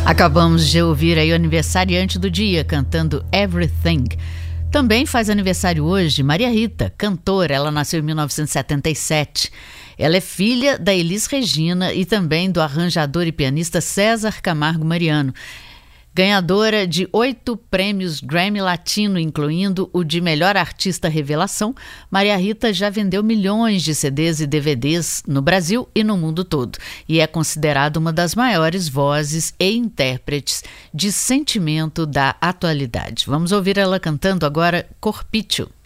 Acabamos de ouvir aí o aniversariante do dia cantando Everything. Também faz aniversário hoje Maria Rita, cantora. Ela nasceu em 1977. Ela é filha da Elis Regina e também do arranjador e pianista César Camargo Mariano. Ganhadora de 8 prêmios Grammy Latino, incluindo o de Melhor Artista Revelação, Maria Rita já vendeu milhões de CDs e DVDs no Brasil e no mundo todo e é considerada uma das maiores vozes e intérpretes de sentimento da atualidade. Vamos ouvir ela cantando agora Corpício.